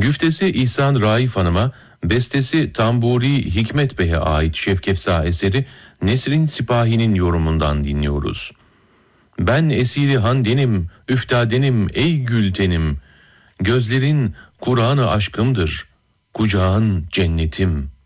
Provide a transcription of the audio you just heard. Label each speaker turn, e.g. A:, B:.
A: Güftesi İhsan Raif Hanım'a, bestesi Tamburi Hikmet Bey'e ait Şevkefsa eseri Nesrin Sipahi'nin yorumundan dinliyoruz. Ben esiri handenim, üftadenim ey gültenim. Gözlerin Kur'an-ı aşkımdır, kucağın cennetim.